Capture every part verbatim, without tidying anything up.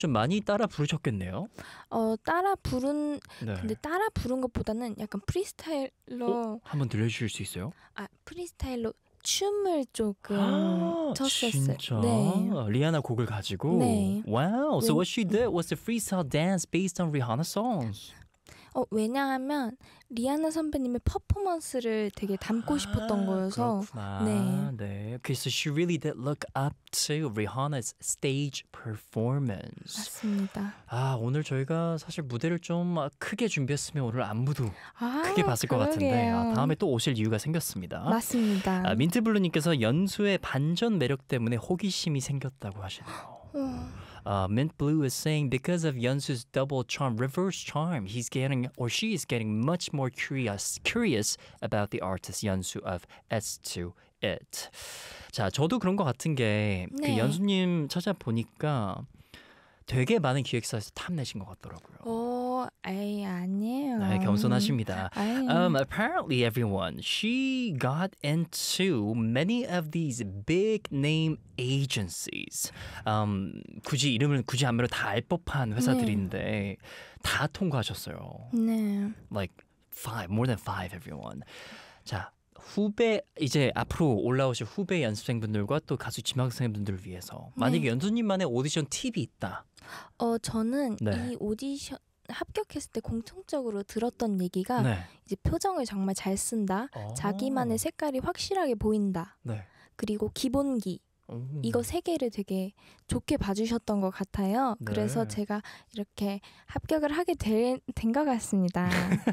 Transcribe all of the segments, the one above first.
좀 많이 따라 부르셨겠네요. 어 따라 부른 네. 근데 따라 부른 것보다는 약간 프리스타일로 어? 한번 들려주실 수 있어요? 아 프리스타일로 춤을 조금 아, 췄었어요. 진짜? 네. 리아나 곡을 가지고? 네. Wow. So 웬- what she did was a freestyle dance based on Rihanna songs. 어 왜냐하면 리아나 선배님의 퍼포먼스를 되게 담고 싶었던 거여서 그렇구나. 네. 네. Okay, so she really did look up to Rihanna's stage performance. 맞습니다. 아, 오늘 저희가 사실 무대를 좀 크게 준비했으면 오늘 안무도 아, 크게 봤을 것 같은데 그러게요. 아, 다음에 또 오실 이유가 생겼습니다. 맞습니다. 아, 민트블루님께서 연수의 반전 매력 때문에 호기심이 생겼다고 하시네요. 음, Uh, Mint Blue is saying because of Yeonsu's double charm, reverse charm, he's getting or she is getting much more curious, curious about the artist Yeonsu of S two It. 자, 저도 그런 것 같은 게 그 네. 연수님 찾아보니까 되게 많은 기획사에서 탐내신 것 같더라고요. 어, 에이 아니에요. 네, 겸손하십니다. 아유. Um, apparently, everyone, she got into many of these big name agencies. Um, 굳이 이름을 굳이 안 말해도 다 알 법한 회사들인데 다 통과하셨어요. 네. Like five, more than five, everyone. 자, 후배 이제 앞으로 올라오실 후배 연습생분들과 또 가수 지망생분들을 위해서 만약에 네. 연수님만의 오디션 팁이 있다. 어 저는 네. 이 오디션 합격했을 때 공통적으로 들었던 얘기가 네. 이제 표정을 정말 잘 쓴다. 어. 자기만의 색깔이 확실하게 보인다. 네. 그리고 기본기. 오. 이거 세 개를 되게 좋게 봐주셨던 것 같아요. 네. 그래서 제가 이렇게 합격을 하게 된 것 같습니다.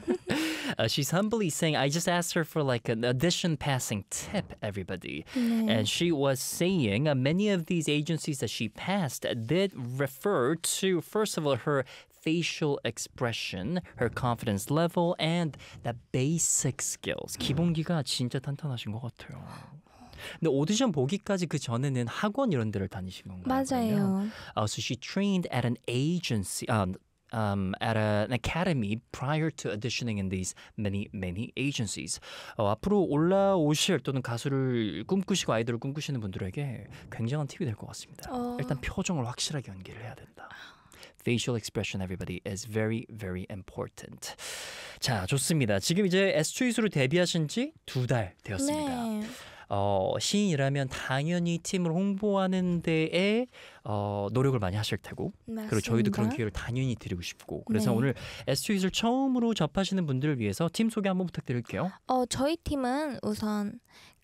Uh, she's humbly saying, I just asked her for like an audition passing tip, everybody. 네. And she was saying uh, many of these agencies that she passed did refer to, first of all, her facial expression, her confidence level, and the basic skills. 기본기가 진짜 탄탄하신 것 같아요. 근데 오디션 보기까지 그 전에는 학원 이런 데를 다니신 건가요? 맞아요. 그러면? Uh, so she trained at an agency, um, um, at a, an academy prior to auditioning in these many, many agencies. 어, 앞으로 올라오실 또는 가수를 꿈꾸시고 아이돌을 꿈꾸시는 분들에게 굉장한 팁이 될 것 같습니다. 어. 일단 표정을 확실하게 연기를 해야 된다. Facial expression, everybody, is very, very important. 자, 좋습니다. 지금 이제 에스투이스로 데뷔하신 지 두 달 되었습니다. 네. 어, 시인이라면 당연히 팀을 홍보하는 데에 어, 노력을 많이 하실 테고 맞습니다. 그리고 저희도 그런 기회를 당연히 드리고 싶고 그래서 네. 오늘 에스투이스를 처음으로 접하시는 분들을 위해서 팀 소개 한번 부탁드릴게요. 어, 저희 팀은 우선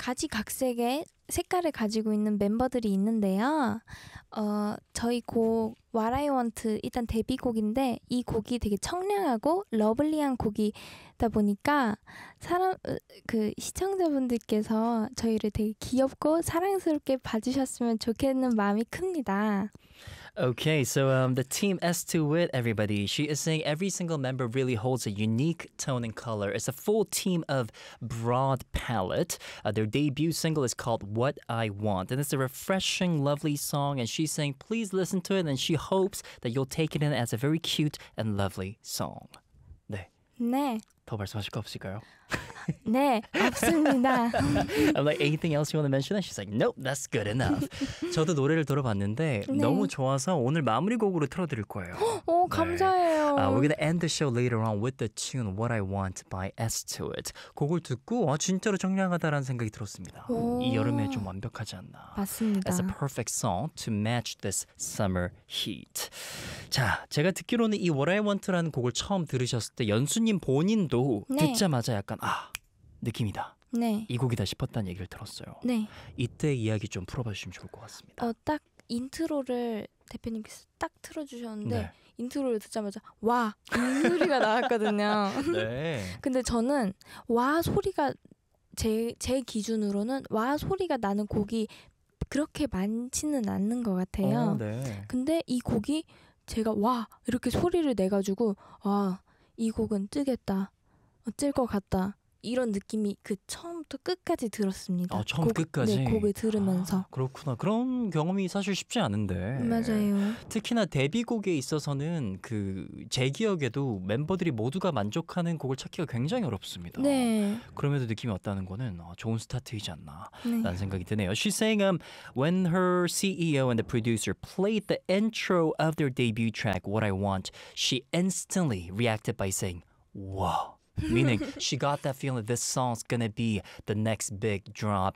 가지각색의 색깔을 가지고 있는 멤버들이 있는데요. 어, 저희 곡 What I Want 일단 데뷔곡인데 이 곡이 되게 청량하고 러블리한 곡이다 보니까 사람 그 시청자분들께서 저희를 되게 귀엽고 사랑스럽게 봐주셨으면 좋겠는 마음이 큽니다. Okay, so um, the team S two It, everybody, she is saying every single member really holds a unique tone and color. It's a full team of broad palette. Uh, their debut single is called What I Want, and it's a refreshing, lovely song, and she's saying please listen to it, and she hopes that you'll take it in as a very cute and lovely song. 네, 네, 더 말씀하실 거 없을까요? 네, 없습니다. I'm like, anything else you want to mention? And she's like, nope, that's good enough. 저도 노래를 들어봤는데 네. 너무 좋아서 오늘 마무리곡으로 틀어드릴 거예요. 오, 감사해요. Uh, we're gonna end the show later on with the tune What I Want by S two It. 곡을 듣고 아, 진짜로 청량하다라는 생각이 들었습니다. 오. 이 여름에 좀 완벽하지 않나. 맞습니다. As a perfect song to match this summer heat. 자, 제가 듣기로는 이 What I Want라는 곡을 처음 들으셨을 때 연수님 본인도 네. 듣자마자 약간 아, 느낌이다. 네, 이 곡이다 싶었다는 얘기를 들었어요. 네. 이때 이야기 좀 풀어봐 주시면 좋을 것 같습니다. 어, 딱 인트로를 대표님께서 딱 틀어주셨는데 네. 인트로를 듣자마자 와! 이 소리가 나왔거든요. 네. 근데 저는 와 소리가 제, 제 기준으로는 와 소리가 나는 곡이 그렇게 많지는 않는 것 같아요. 어, 네. 근데 이 곡이 제가 와 이렇게 소리를 내가지고 아, 이 곡은 뜨겠다. 뜰 것 같다. 이런 느낌이 그 처음부터 끝까지 들었습니다. 아, 처음 곡, 끝까지? 네, 곡을 들으면서. 아, 그렇구나. 그런 경험이 사실 쉽지 않은데. 맞아요. 특히나 데뷔곡에 있어서는 그 제 기억에도 멤버들이 모두가 만족하는 곡을 찾기가 굉장히 어렵습니다. 네. 그럼에도 느낌이 왔다는 거는 어, 좋은 스타트이지 않나 네. 라는 생각이 드네요. She's saying um, when her C E O and the producer played the intro of their debut track, What I Want, she instantly reacted by saying, wow. Meaning she got that feeling this song's gonna be the next big drop